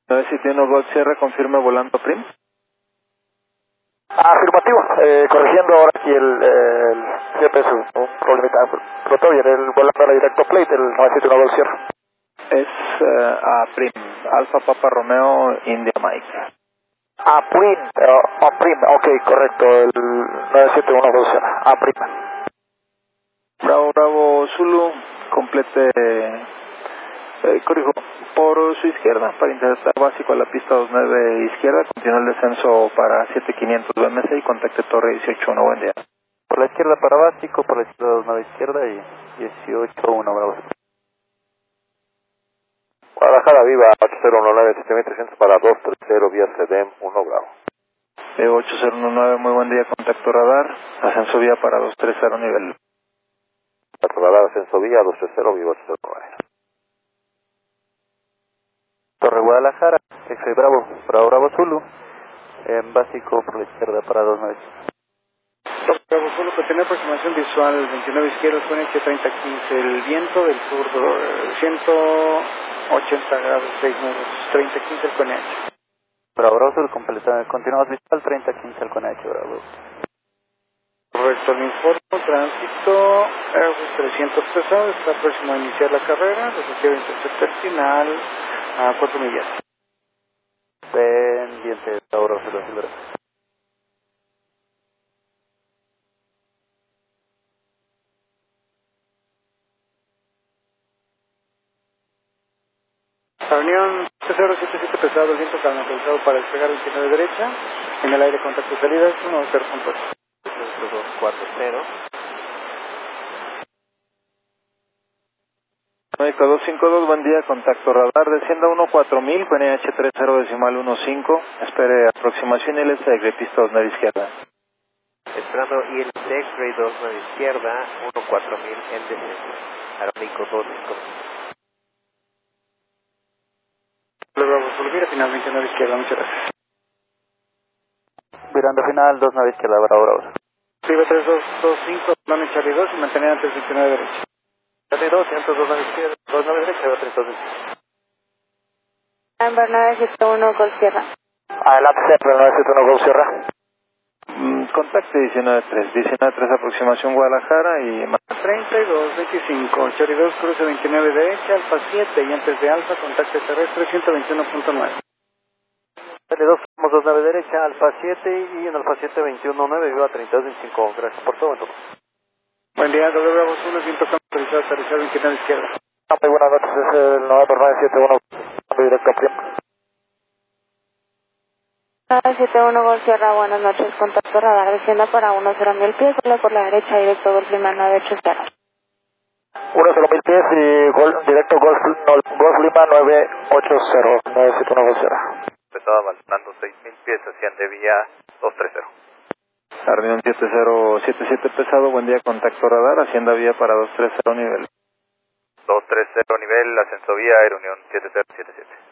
971 Golf Sierra, confirme volando PRIM. Afirmativo, corrigiendo ahora aquí el GPS, un problemita rotor, el volando a la directo plate, el 971 Golf Sierra. Es PRIM, Alfa Papa Romeo India Mike. PRIM, ok, correcto, el 971 Golf Sierra, PRIM. Bravo, Bravo, Zulu, complete, corrijo, por su izquierda, para intentar básico a la pista 29 izquierda, continúa el descenso para 7500 BMC y contacte Torre 181, buen día. Por la izquierda para básico, por la izquierda 29 izquierda y 181, bravo. Guadalajara, viva, 8019, 7300 para 230 vía CDM 1, bravo. 8019, muy buen día, contacto radar, ascenso vía para 230 nivel. Radar, ascenso vía, 230, viva 809. Torre Guadalajara, X-Ray Bravo, Bravo Bravo Zulu, en básico por la izquierda para 29. Bravo Zulu, que tiene aproximación visual 29 izquierda, con H 3015, el viento del sur 180 grados, 6 nudos, 3015 el con H. Bravo Bravo Zulu, continuamos visual 3015 el con H, Bravo. Correcto, el informe, tránsito, Airbus 300 pesado, está próximo a iniciar la carrera, lo requiere interceptar final a 4 millas. Pendiente, Bravo Bravo Zulu, Zulu. La Unión 077 pesado, el viento calmatizado para despegar 29 derecha, en el aire contacto salida, 1-0.8. 240. México 252, buen día, contacto radar, descienda 14000, con NH30 decimal 15, espere aproximación ILS de pista 29 izquierda. Esperando ILS X-Ray 29 izquierda, 14000 en descenso. Aerónico 25. Bravo, solo mira final 29 izquierda, muchas gracias. Virando final 29 izquierda, Bravo Bravo. Viva 3225, Plano Charlie 2 y mantener antes 29 derecha. Charlie 2, 129 izquierda, 29 derecha, 3225. Amber 971 Golf Sierra. Adelante, siempre 971 Golf Sierra. Contacte 193 aproximación Guadalajara y 3225, Charlie 2 cruce 29 derecha, Alfa 7 y antes de Alfa, contacto terrestre 121.9. Charlie 2, somos 29 derecha, Alfa 7 y en Alfa 7 21.9, viva 3225. Gracias por todo, entonces. Buen día, W Bravo 1, viento autorizado a aterrizar 29 izquierda. Muy buenas noches, es el 991, directo a Prima. 971 Golf Sierra, buenas noches, contacto radar, descienda para 10.000 pies, solo por la derecha, directo Golf Lima 980. 10.000 pies y directo Golf Lima 980, 971 Golf Sierra. Estaba avanzando 6.000 pies hacia de vía 230. la reunión 7077 pesado, buen día, contacto radar, hacienda vía para 230 nivel. 230 nivel, ascenso vía, Aeronión 7077.